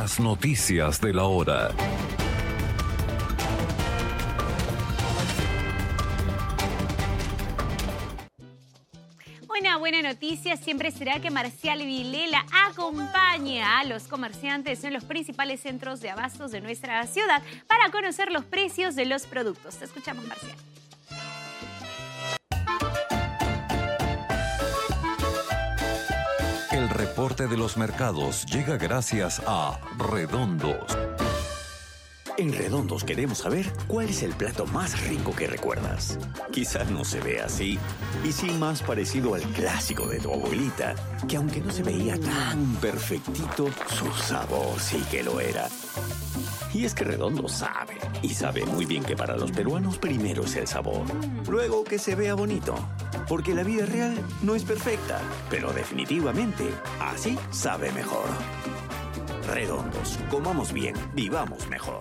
Las noticias de la hora. Una buena noticia siempre será que Marcial Vilela acompañe a los comerciantes en los principales centros de abastos de nuestra ciudad para conocer los precios de los productos. Te escuchamos, Marcial. El reporte de los mercados llega gracias a Redondos. En Redondos queremos saber cuál es el plato más rico que recuerdas. Quizás no se ve así, y sí más parecido al clásico de tu abuelita, que aunque no se veía tan perfectito, su sabor sí que lo era. Y es que Redondo sabe, y sabe muy bien que para los peruanos primero es el sabor, luego que se vea bonito. Porque la vida real no es perfecta, pero definitivamente así sabe mejor. Redondos, comamos bien, vivamos mejor.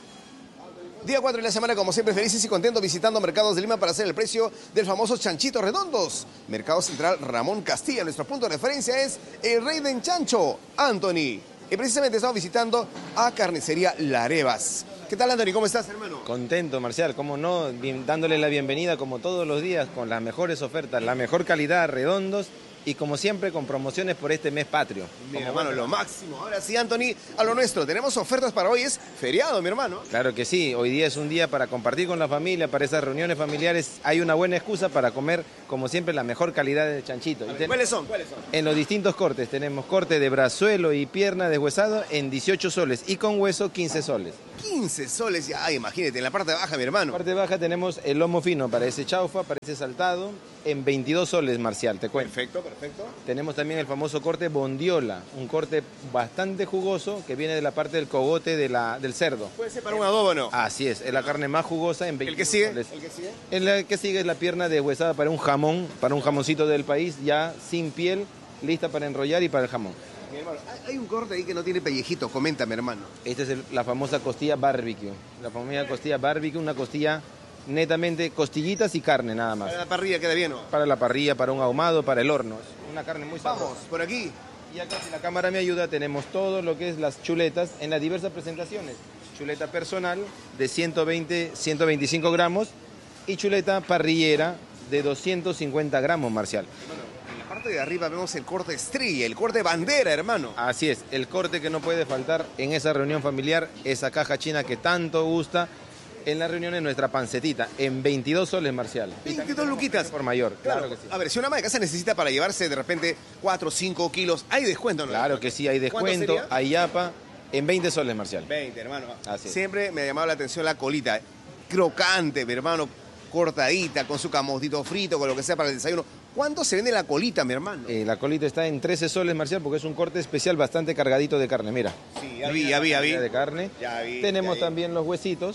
Día 4 de la semana, como siempre, felices y contentos visitando Mercados de Lima para hacer el precio del famoso chanchito redondos. Mercado Central Ramón Castilla. Nuestro punto de referencia es el rey del chancho, Anthony. Y precisamente estamos visitando a Carnicería Larevas. ¿Qué tal, Anthony? ¿Cómo estás, hermano? Contento, Marcial, cómo no, dándole la bienvenida como todos los días con las mejores ofertas, la mejor calidad, redondos y como siempre con promociones por este mes patrio. Mi hermano, lo máximo. Ahora sí, Anthony, a lo nuestro. Tenemos ofertas para hoy, es feriado, mi hermano. Claro que sí, hoy día es un día para compartir con la familia, para esas reuniones familiares. Hay una buena excusa para comer, como siempre, la mejor calidad de chanchito. ¿Cuáles son? En los distintos cortes tenemos corte de brazuelo y pierna deshuesado en 18 soles y con hueso 15 soles. 15 soles, ya, imagínate, en la parte baja, mi hermano. En la parte baja tenemos el lomo fino para ese chaufa, para ese saltado, en 22 soles, Marcial, te cuento. Perfecto, perfecto. Tenemos también el famoso corte bondiola, un corte bastante jugoso que viene de la parte del cogote del cerdo. ¿Puede ser para un adobo o no? Así es la carne más jugosa en 22 ¿El que sigue? soles. ¿El que sigue? El que sigue es la pierna deshuesada para un jamón, para un jamoncito del país, ya sin piel, lista para enrollar y para el jamón. Mi hermano, hay un corte ahí que no tiene pellejito, coméntame, hermano. Esta es la famosa costilla barbecue. La famosa costilla barbecue, una costilla netamente costillitas y carne nada más. Para la parrilla queda bien, ¿no? Para la parrilla, para un ahumado, para el horno. Es una carne muy sabrosa. Vamos, por aquí. Y acá, si la cámara me ayuda, tenemos todo lo que es las chuletas en las diversas presentaciones. Chuleta personal de 120, 125 gramos y chuleta parrillera de 250 gramos, Marcial. En la parte de arriba vemos el corte estrella, el corte bandera, hermano. Así es, el corte que no puede faltar en esa reunión familiar, esa caja china que tanto gusta en la reunión en nuestra pancetita, en 22 soles, Marcial. 22 luquitas. Por mayor, claro que sí. A ver, si una ama de casa necesita para llevarse de repente 4 o 5 kilos, ¿hay descuento, no? Claro que sí, hay descuento, sería? hay yapa, en 20 soles, Marcial. 20, hermano. Así es. Siempre me ha llamado la atención la colita. Crocante, mi hermano, cortadita, con su camotito frito, con lo que sea para el desayuno. ¿Cuánto se vende la colita, mi hermano? La colita está en 13 soles, Marcial, porque es un corte especial bastante cargadito de carne, mira. Sí, ya vi. De carne. Ya vi, Tenemos ya vi. también los huesitos,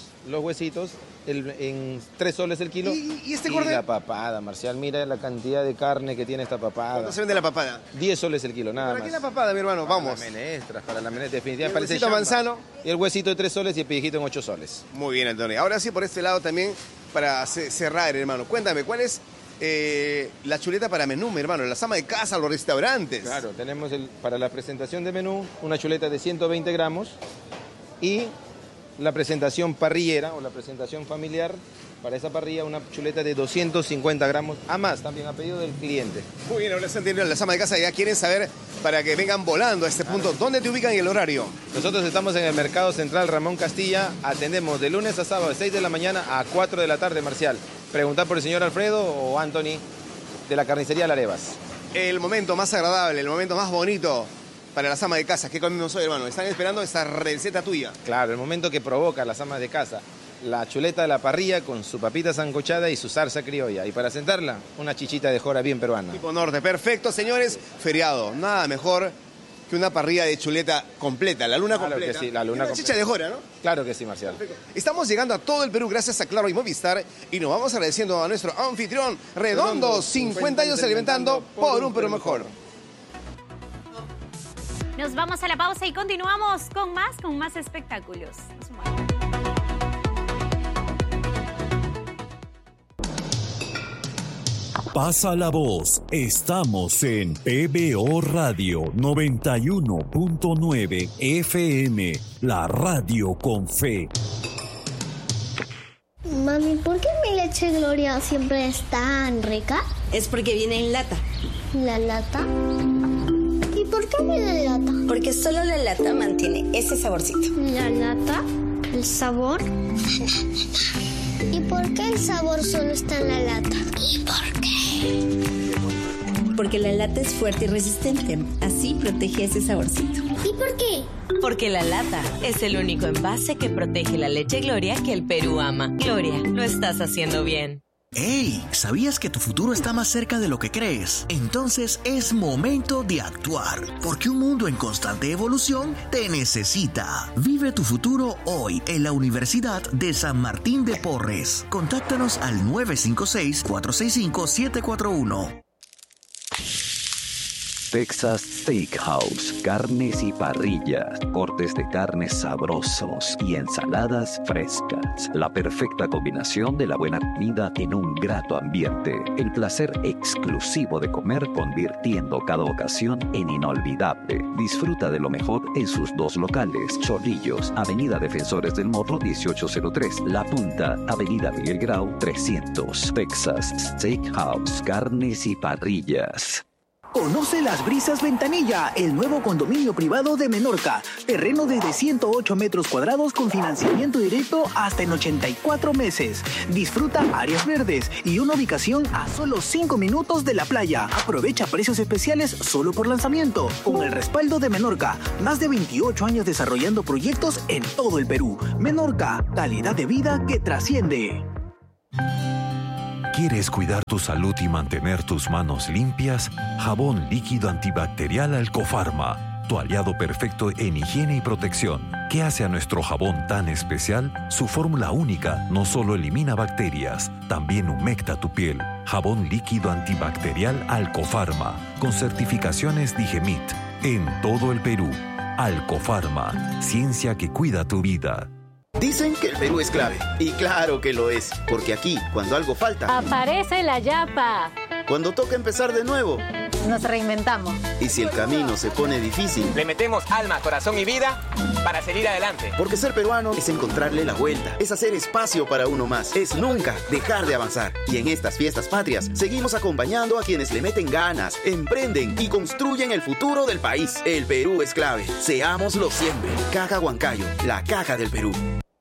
en 3 soles el kilo. ¿Y este corte? la papada, Marcial, mira la cantidad de carne que tiene esta papada. ¿Cuánto se vende la papada? 10 soles el kilo, nada ¿Para más. qué la papada, mi hermano? Vamos. Para la menestra, definitivamente. ¿Y el Parece huesito chamba. manzano? Y el huesito de 3 soles y el pellejito en 8 soles. Muy bien, Antonio. Ahora sí, por este lado también, para cerrar, hermano. Cuéntame, ¿cuál es la chuleta para menú, mi hermano? Las amas de casa, los restaurantes. Claro, tenemos para la presentación de menú una chuleta de 120 gramos y la presentación parrillera o la presentación familiar, para esa parrilla una chuleta de 250 gramos a más, también a pedido del cliente. Muy bien, ahora las amas de casa ya quieren saber para que vengan volando a este punto. ¿Dónde te ubican y el horario? Nosotros estamos en el Mercado Central Ramón Castilla, atendemos de lunes a sábado de 6 de la mañana a 4 de la tarde, Marcial. Preguntar por el señor Alfredo o Anthony de la Carnicería Larevas. El momento más agradable, el momento más bonito para las amas de casa. ¿Qué comemos hoy, hermano? Están esperando esa receta tuya. Claro, el momento que provoca a las amas de casa. La chuleta de la parrilla con su papita sancochada y su salsa criolla. Y para sentarla, una chichita de jora bien peruana. Tipo norte. Perfecto, señores. Feriado. Nada mejor que una parrilla de chuleta completa, la luna Claro completa. que sí, la luna y una completa. chicha de jora, ¿no? Claro que sí, Marcial. Estamos llegando a todo el Perú gracias a Claro y Movistar y nos vamos agradeciendo a nuestro anfitrión Redondo, 50 años alimentando por un Perú mejor. Nos vamos a la pausa y continuamos con más espectáculos. No se muevan. Pasa la voz. Estamos en PBO Radio 91.9 FM, la radio con fe. Mami, ¿por qué mi leche Gloria siempre es tan rica? Es porque viene en lata. ¿La lata? ¿Y por qué viene en lata? Porque solo la lata mantiene ese saborcito. ¿La lata? ¿El sabor? ¿Y por qué el sabor solo está en la lata? ¿Y por qué? Porque la lata es fuerte y resistente. Así protege ese saborcito. ¿Y por qué? Porque la lata es el único envase que protege la leche Gloria que el Perú ama. Gloria, lo estás haciendo bien. ¡Hey! ¿Sabías que tu futuro está más cerca de lo que crees? Entonces es momento de actuar, porque un mundo en constante evolución te necesita. Vive tu futuro hoy en la Universidad de San Martín de Porres. Contáctanos al 956-465-741. Texas Steakhouse, carnes y parrillas, cortes de carne sabrosos y ensaladas frescas. La perfecta combinación de la buena comida en un grato ambiente. El placer exclusivo de comer convirtiendo cada ocasión en inolvidable. Disfruta de lo mejor en sus dos locales. Chorrillos, Avenida Defensores del Morro 1803. La Punta, Avenida Miguel Grau 300. Texas Steakhouse, carnes y parrillas. Conoce Las Brisas Ventanilla, el nuevo condominio privado de Menorca. Terreno desde 108 metros cuadrados con financiamiento directo hasta en 84 meses. Disfruta áreas verdes y una ubicación a solo 5 minutos de la playa. Aprovecha precios especiales solo por lanzamiento. Con el respaldo de Menorca, más de 28 años desarrollando proyectos en todo el Perú. Menorca, calidad de vida que trasciende. ¿Quieres cuidar tu salud y mantener tus manos limpias? Jabón líquido antibacterial Alcofarma, tu aliado perfecto en higiene y protección. ¿Qué hace a nuestro jabón tan especial? Su fórmula única no solo elimina bacterias, también humecta tu piel. Jabón líquido antibacterial Alcofarma, con certificaciones Digemit, en todo el Perú. Alcofarma, ciencia que cuida tu vida. Dicen que el Perú es clave, y claro que lo es, porque aquí, cuando algo falta, aparece la yapa. Cuando toca empezar de nuevo, nos reinventamos. Y si el camino se pone difícil, le metemos alma, corazón y vida para seguir adelante. Porque ser peruano es encontrarle la vuelta, es hacer espacio para uno más, es nunca dejar de avanzar. Y en estas fiestas patrias, seguimos acompañando a quienes le meten ganas, emprenden y construyen el futuro del país. El Perú es clave, seámoslo siempre. Caja Huancayo, la caja del Perú.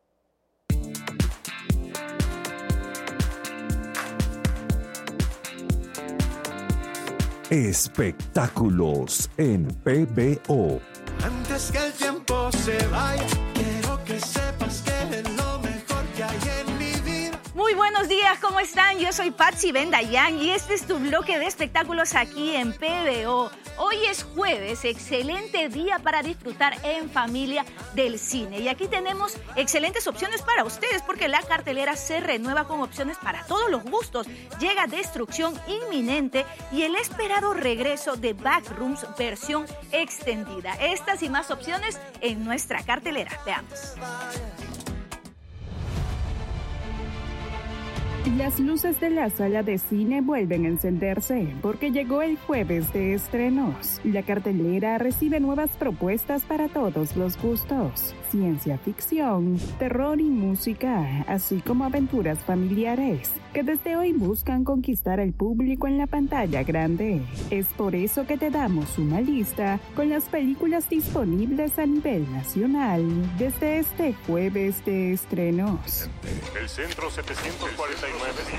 Espectáculos en PBO. Antes que el tiempo se vaya, quiero que sepas que es lo mejor que hay en mi vida. Muy buenos días, ¿cómo están? Yo soy Patsy Bendayán y este es tu bloque de espectáculos aquí en PBO. Hoy es jueves, excelente día para disfrutar en familia del cine. Y aquí tenemos excelentes opciones para ustedes porque la cartelera se renueva con opciones para todos los gustos. Llega Destrucción Inminente y el esperado regreso de Backrooms versión extendida. Estas y más opciones en nuestra cartelera. Veamos. Las luces de la sala de cine vuelven a encenderse porque llegó el jueves de estrenos. La cartelera recibe nuevas propuestas para todos los gustos. Ciencia ficción, terror y música, así como aventuras familiares, que desde hoy buscan conquistar al público en la pantalla grande. Es por eso que te damos una lista con las películas disponibles a nivel nacional desde este jueves de estrenos. El Centro 749.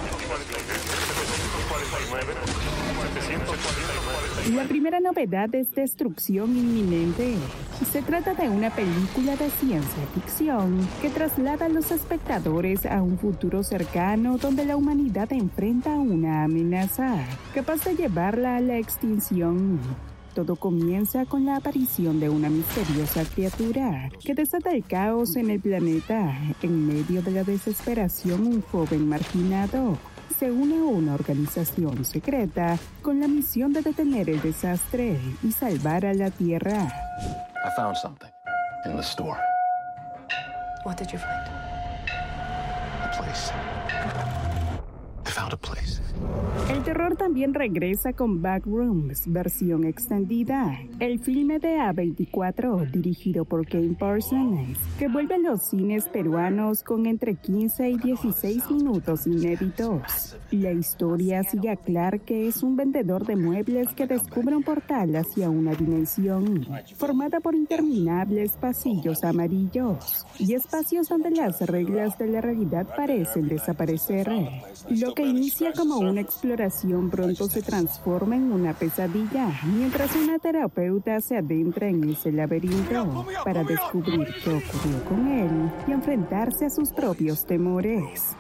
La primera novedad es Destrucción Inminente. Se trata de una película de ciencia ficción que traslada a los espectadores a un futuro cercano donde la humanidad enfrenta una amenaza capaz de llevarla a la extinción. Todo comienza con la aparición de una misteriosa criatura que desata el caos en el planeta. En medio de la desesperación, un joven marginado se une a una organización secreta con la misión de detener el desastre y salvar a la Tierra. I found something in the store. What did you find? A place to found a place. El terror también regresa con Backrooms, versión extendida. El filme de A24, dirigido por Kane Parsons, que vuelve a los cines peruanos con entre 15 y 16 minutos inéditos. La historia sigue a Clark, que es un vendedor de muebles que descubre un portal hacia una dimensión, formada por interminables pasillos amarillos y espacios donde las reglas de la realidad parecen desaparecer. Lo que inicia como una exploración pronto se transforma en una pesadilla, mientras una terapeuta se adentra en ese laberinto para descubrir qué ocurrió con él y enfrentarse a sus propios temores.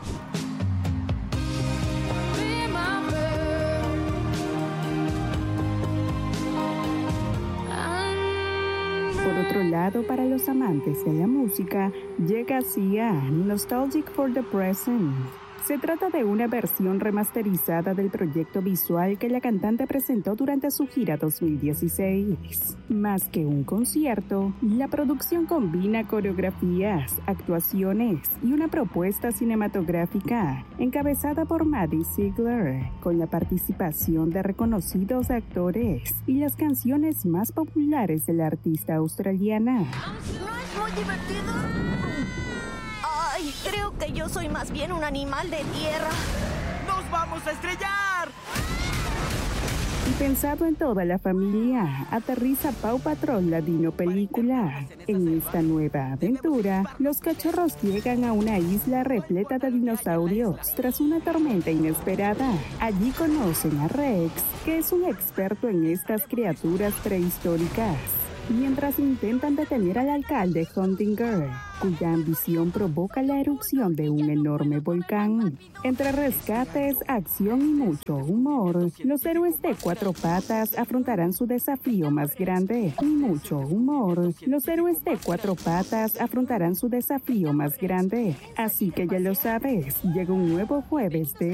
Por otro lado, para los amantes de la música, llega Sia, Nostalgic for the Present. Se trata de una versión remasterizada del proyecto visual que la cantante presentó durante su gira 2016. Más que un concierto, la producción combina coreografías, actuaciones y una propuesta cinematográfica encabezada por Maddie Ziegler, con la participación de reconocidos actores y las canciones más populares de la artista australiana. ¿No es muy divertido? Ay, creo que yo soy más bien un animal de tierra. ¡Nos vamos a estrellar! Y pensado en toda la familia, aterriza Paw Patrol, la Dino película. En esta nueva aventura, los cachorros llegan a una isla repleta de dinosaurios tras una tormenta inesperada. Allí conocen a Rex, que es un experto en estas criaturas prehistóricas, mientras intentan detener al alcalde Hundinger, cuya ambición provoca la erupción de un enorme volcán. Entre rescates, acción y mucho humor, los héroes de cuatro patas afrontarán su desafío más grande. Y mucho humor, los héroes de cuatro patas afrontarán su desafío más grande. Así que ya lo sabes, llega un nuevo jueves de